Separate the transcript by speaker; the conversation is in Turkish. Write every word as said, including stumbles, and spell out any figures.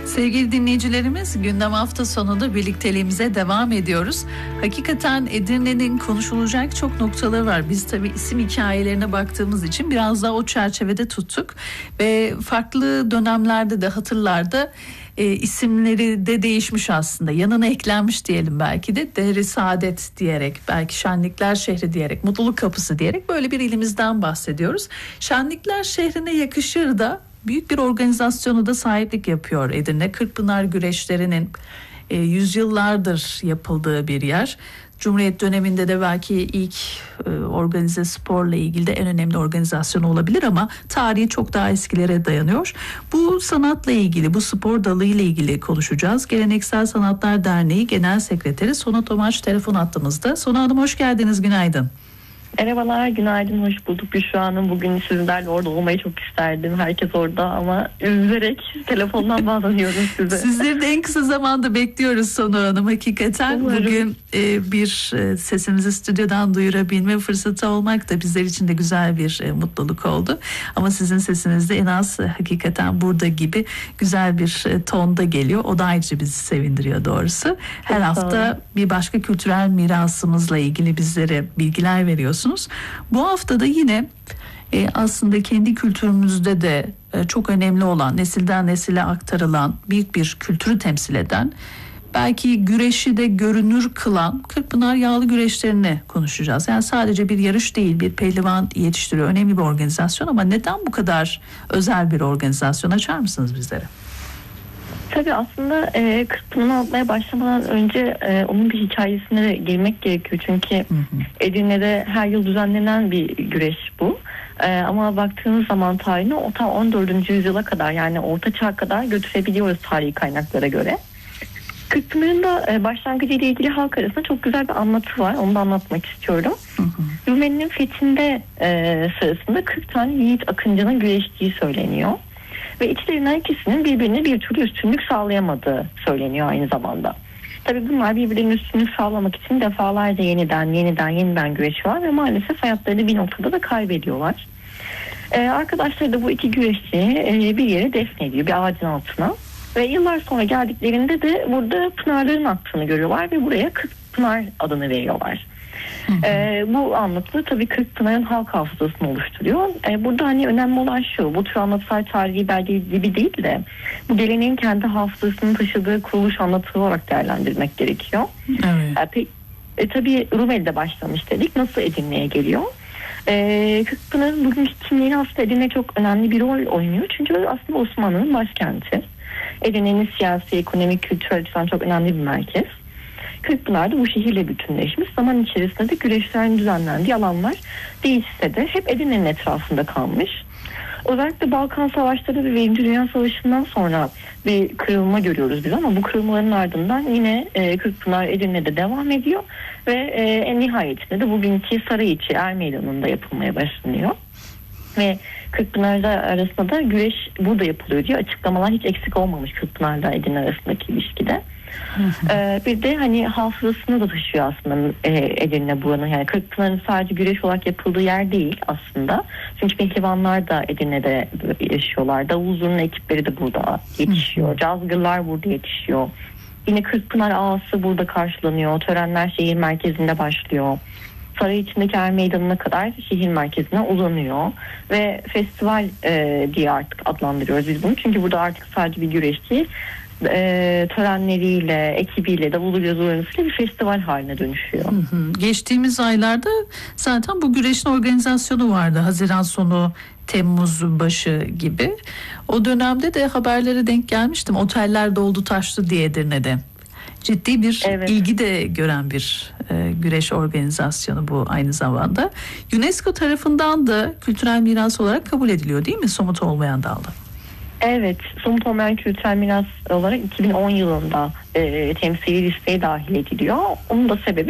Speaker 1: Sevgili dinleyicilerimiz, gündem hafta sonunda birlikteliğimize devam ediyoruz. Hakikaten Edirne'nin konuşulacak çok noktaları var. Biz tabii isim hikayelerine baktığımız için biraz daha o çerçevede tuttuk. Ve farklı dönemlerde de hatırlarda e, isimleri de değişmiş aslında. Yanına eklenmiş diyelim belki de. Dehri Saadet diyerek, belki Şenlikler Şehri diyerek, Mutluluk Kapısı diyerek böyle bir ilimizden bahsediyoruz. Şenlikler Şehri'ne yakışır da büyük bir organizasyonu da sahiplik yapıyor Edirne. Kırkpınar güreşlerinin e, yüzyıllardır yapıldığı bir yer. Cumhuriyet döneminde de belki ilk e, organize sporla ilgili de en önemli organizasyon olabilir ama tarihi çok daha eskilere dayanıyor. Bu sanatla ilgili, bu spor dalı ile ilgili konuşacağız. Geleneksel Sanatlar Derneği Genel Sekreteri Sona Tomaç telefon hattımızda. Sona Hanım, hoş geldiniz, günaydın.
Speaker 2: Merhabalar, günaydın, hoş bulduk Büşra Hanım. Bugün sizlerle orada olmayı çok isterdim. Herkes orada ama üzülerek telefondan bağlanıyorum size.
Speaker 1: Sizleri de en kısa zamanda bekliyoruz Sona Hanım. Hakikaten umarım. Bugün e, bir e, sesimizi stüdyodan duyurabilme fırsatı olmak da bizler için de güzel bir e, mutluluk oldu. Ama sizin sesiniz de en az e, hakikaten burada gibi güzel bir e, tonda geliyor. O da ayrıca bizi sevindiriyor doğrusu. Her çok hafta bir başka kültürel mirasımızla ilgili bizlere bilgiler veriyorsunuz. Bu hafta da yine e, aslında kendi kültürümüzde de e, çok önemli olan, nesilden nesile aktarılan, büyük bir kültürü temsil eden, belki güreşi de görünür kılan Kırkpınar Yağlı Güreşlerini konuşacağız. Yani sadece bir yarış değil, bir pehlivan yetiştiriyor, önemli bir organizasyon ama neden bu kadar özel bir organizasyon, açar mısınız bizlere?
Speaker 2: Tabii aslında e, Kırkpınar'ı anlatmaya başlamadan önce e, onun bir hikayesine de girmek gerekiyor. Çünkü hı hı. Edirne'de her yıl düzenlenen bir güreş bu. E, ama baktığınız zaman tarihine o tam on dördüncü yüzyıla kadar, yani Orta Çağ'a kadar götürebiliyoruz tarihi kaynaklara göre. Kırkpınar'ın da e, başlangıcı ile ilgili halk arasında çok güzel bir anlatı var. Onu da anlatmak istiyorum. Hı hı. Rumeli'nin fethinde e, sırasında kırk tane yiğit akıncının güreştiği söyleniyor. Ve içlerinden ikisinin birbirine bir türlü üstünlük sağlayamadığı söyleniyor aynı zamanda. Tabii bunlar birbirlerine üstünlük sağlamak için defalarca yeniden yeniden yeniden güreşiyorlar ve maalesef hayatlarını bir noktada da kaybediyorlar. Ee, arkadaşları da bu iki güreşçiyi e, bir yere defnediyor, bir ağacın altına. Ve yıllar sonra geldiklerinde de burada pınarların aktığını görüyorlar ve buraya Kırkpınar adını veriyorlar. Ee, bu anlatı tabii Kırkpınar'ın halk hafızasını oluşturuyor. Ee, burada hani önemli olan şu, bu tür anlatısal tarihi belge gibi değil de bu geleneğin kendi hafızasını taşıdığı kuruluş anlatısı olarak değerlendirmek gerekiyor. Evet. Ee, pe- e, tabii Rumeli'de başlamış dedik. Nasıl Edirne'ye geliyor? Ee, Kırkpınar'ın bugünkü kimliğini aslında Edirne çok önemli bir rol oynuyor. Çünkü aslında Osmanlı'nın başkenti. Edirne'nin siyasi, ekonomik, kültürel açıdan çok önemli bir merkez. Kırkpınar'da bu şehirle bütünleşmiş. Zaman içerisinde de güreşlerin düzenlendiği alanlar değişse de hep Edirne'nin etrafında kalmış. Özellikle Balkan Savaşları ve Birinci Dünya Savaşı'ndan sonra bir kırılma görüyoruz biz ama bu kırılmaların ardından yine e, Kırkpınar Edirne'de devam ediyor ve e, en nihayetinde de bugünkü Sarıyiçi Er Meydanı'nda yapılmaya başlanıyor. Ve Kırkpınar'da arasında da güreş burada yapılıyor diye açıklamalar hiç eksik olmamış Kırkpınar'da Edirne arasındaki ilişkide. Hı hı. Ee, bir de hani hafızasını da taşıyor aslında e, Edirne buranın. Yani Kırkpınar'ın sadece güreş olarak yapıldığı yer değil aslında. Çünkü pehlivanlar da Edirne'de yaşıyorlar. Davul zurna ekipleri de burada yetişiyor. Hı hı. Cazgırlar burada yetişiyor. Yine Kırkpınar ağası burada karşılanıyor. Törenler şehir merkezinde başlıyor. Saray içindeki Er Meydanı'na kadar şehir merkezine uzanıyor ve festival e, diye artık adlandırıyoruz biz bunu. Çünkü burada artık sadece bir güreş değil, e, törenleriyle, ekibiyle, davulu zurnasıyla bir festival haline dönüşüyor.
Speaker 1: Hı hı. Geçtiğimiz aylarda zaten bu güreşin organizasyonu vardı. Haziran sonu, Temmuz başı gibi. O dönemde de haberlere denk gelmiştim. Oteller doldu taştı diye Edirne'de. Ciddi bir evet. ilgi de gören bir e, güreş organizasyonu bu aynı zamanda. UNESCO tarafından da kültürel miras olarak kabul ediliyor değil mi? Somut olmayan dalda.
Speaker 2: Evet, somut olmayan kültürel miras olarak iki bin on yılında e, temsili listeye dahil ediliyor. Onun da sebebi